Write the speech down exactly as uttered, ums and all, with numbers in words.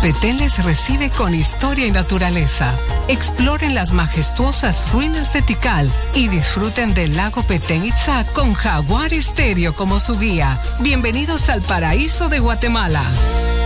Petén les recibe con historia y naturaleza. Exploren las majestuosas ruinas de Tikal y disfruten del lago Petén Itzá con Jaguar Estéreo como su guía. Bienvenidos al paraíso de Guatemala.